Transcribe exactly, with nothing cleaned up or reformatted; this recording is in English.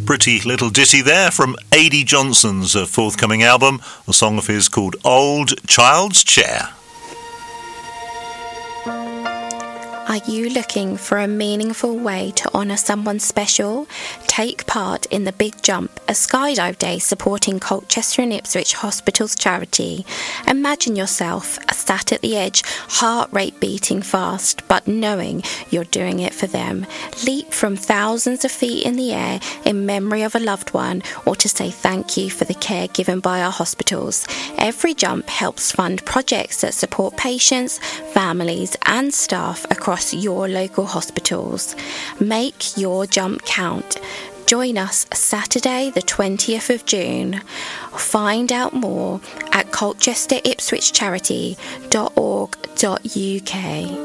Pretty little ditty there from Adi Johnson's uh, forthcoming album, a song of his called Old Child's Chair. Are you looking for a meaningful way to honour someone special? Take part in the Big Jump, a skydive day supporting Colchester and Ipswich Hospitals charity. Imagine yourself sat at the edge, heart rate beating fast, but knowing you're doing it for them. Leap from thousands of feet in the air in memory of a loved one, or to say thank you for the care given by our hospitals. Every jump helps fund projects that support patients, families and staff across your local hospitals. Make your jump count. Join us Saturday the twentieth of June. Find out more at colchester ipswich charity dot org dot uk.